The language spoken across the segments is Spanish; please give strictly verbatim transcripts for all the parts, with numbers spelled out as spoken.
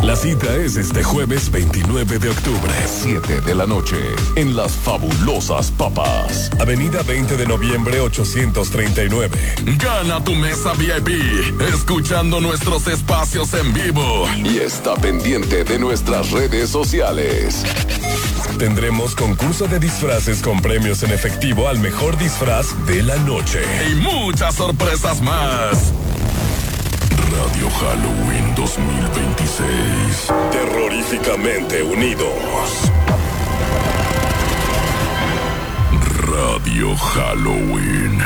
La cita es este jueves veintinueve de octubre, siete de la noche, en Las Fabulosas Papas, Avenida veinte de noviembre ochocientos treinta y nueve. Gana tu mesa V I P, escuchando nuestros espacios en vivo. Y está pendiente de nuestras redes sociales. Tendremos concurso de disfraces con premios en efectivo al mejor disfraz de la noche. Y muchas sorpresas más. Radio Halloween dos mil veintiséis. Terroríficamente unidos. Radio Halloween.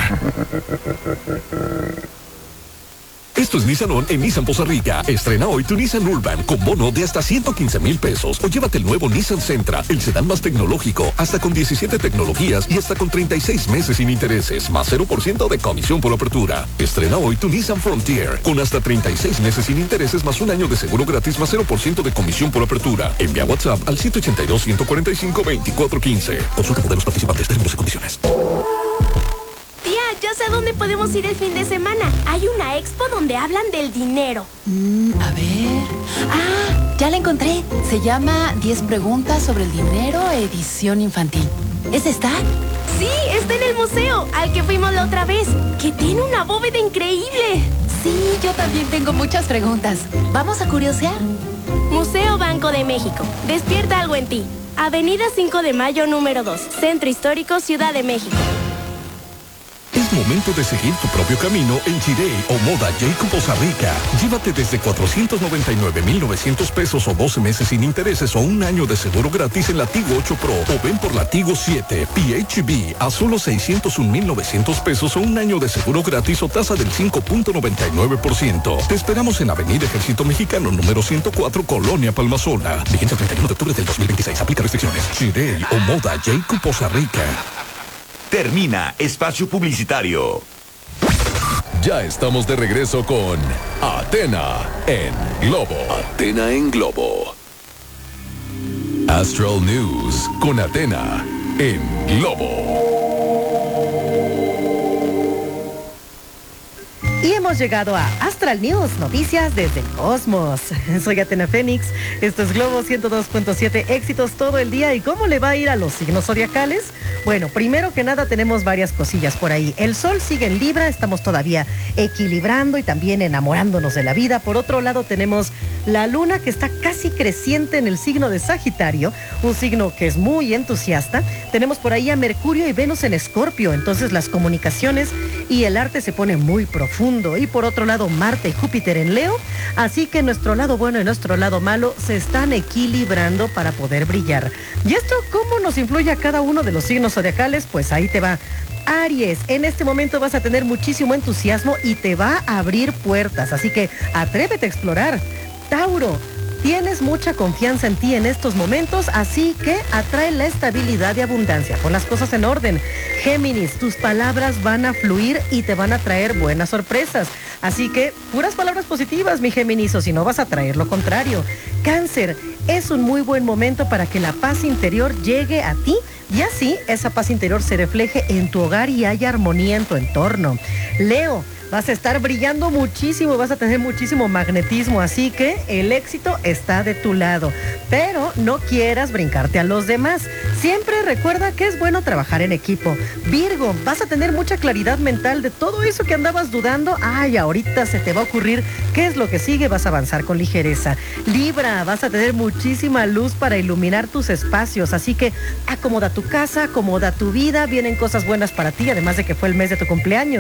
Esto es Nissan On en Nissan Poza Rica. Estrena hoy tu Nissan Urban con bono de hasta ciento quince mil pesos. O llévate el nuevo Nissan Sentra, el sedán más tecnológico, hasta con diecisiete tecnologías y hasta con treinta y seis meses sin intereses, más cero por ciento de comisión por apertura. Estrena hoy tu Nissan Frontier, con hasta treinta y seis meses sin intereses, más un año de seguro gratis, más cero por ciento de comisión por apertura. Envía WhatsApp al siete ocho dos, uno cuatro cinco, dos cuatro uno cinco. Consulta modelos participantes, términos y condiciones. Ya sé a dónde podemos ir el fin de semana. Hay una expo donde hablan del dinero. Mm, a ver... Ah, ya la encontré. Se llama diez preguntas sobre el dinero, edición infantil. ¿Es esta? Sí, está en el museo, al que fuimos la otra vez, que tiene una bóveda increíble. Sí, yo también tengo muchas preguntas. ¿Vamos a curiosear? Museo Banco de México. Despierta algo en ti. Avenida cinco de mayo, número dos. Centro Histórico, Ciudad de México. Es momento de seguir tu propio camino en Chirey o Moda Jacob Poza Rica. Llévate desde cuatrocientos noventa y nueve mil novecientos pesos o doce meses sin intereses o un año de seguro gratis en la Tigo ocho Pro. O ven por la Tigo siete P H V a solo seiscientos un mil novecientos pesos o un año de seguro gratis o tasa del cinco punto noventa y nueve por ciento. Te esperamos en Avenida Ejército Mexicano número ciento cuatro, Colonia Palmasola. Vigencia el treinta y uno de octubre del dos mil veintiséis. Aplica restricciones. Chirey o Moda Jacob Poza Rica. Termina espacio publicitario. Ya estamos de regreso con Atena en Globo. Atena en Globo. Astral News con Atena en Globo. Y hemos llegado a Astral News, noticias desde el cosmos. Soy Atena Fénix, esto es Globo ciento dos punto siete, éxitos todo el día. ¿Y cómo le va a ir a los signos zodiacales? Bueno, primero que nada tenemos varias cosillas por ahí. El sol sigue en Libra, estamos todavía equilibrando y también enamorándonos de la vida. Por otro lado tenemos la luna que está casi creciente en el signo de Sagitario, un signo que es muy entusiasta. Tenemos por ahí a Mercurio y Venus en Escorpio, entonces las comunicaciones y el arte se pone muy profundo. Y por otro lado Marte y Júpiter en Leo, así que nuestro lado bueno y nuestro lado malo se están equilibrando para poder brillar. ¿Y esto cómo nos influye a cada uno de los signos zodiacales? Pues ahí te va. Aries, en este momento vas a tener muchísimo entusiasmo y te va a abrir puertas, así que atrévete a explorar. Tauro, tienes mucha confianza en ti en estos momentos, así que atrae la estabilidad y abundancia. Pon las cosas en orden. Géminis, tus palabras van a fluir y te van a traer buenas sorpresas. Así que, puras palabras positivas, mi Géminis, o si no vas a traer lo contrario. Cáncer, es un muy buen momento para que la paz interior llegue a ti y así esa paz interior se refleje en tu hogar y haya armonía en tu entorno. Leo, vas a estar brillando muchísimo, vas a tener muchísimo magnetismo, así que el éxito está de tu lado. Pero no quieras brincarte a los demás. Siempre recuerda que es bueno trabajar en equipo. Virgo, vas a tener mucha claridad mental de todo eso que andabas dudando. Ay, ahorita se te va a ocurrir qué es lo que sigue, vas a avanzar con ligereza. Libra, vas a tener muchísima luz para iluminar tus espacios, así que acomoda tu casa, acomoda tu vida, vienen cosas buenas para ti, además de que fue el mes de tu cumpleaños.